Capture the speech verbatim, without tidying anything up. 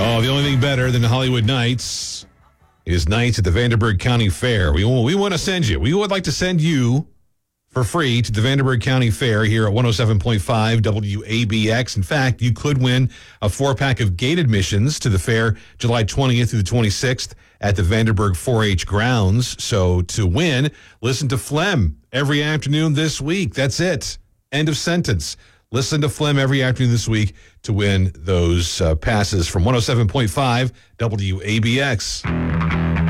Oh, the only thing better than the Hollywood Nights is nights at the Vanderburgh County Fair. We, we want to send you. We would like to send you for free to the Vanderburgh County Fair here at one oh seven point five W A B X. In fact, you could win a four-pack of gate admissions to the fair July twentieth through the twenty-sixth at the Vanderburgh four H grounds. So to win, listen to Phlegm every afternoon this week. That's it. End of sentence. Listen to Phlegm every afternoon this week to win those uh, passes from one oh seven point five W A B X.